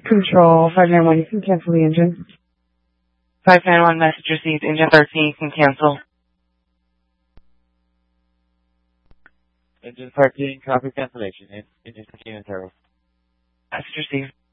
Control 591, you can cancel the engine. 591, message received. Engine 13, you can cancel. Engine 13, copy cancellation. Engine 13 and turbo. Message received.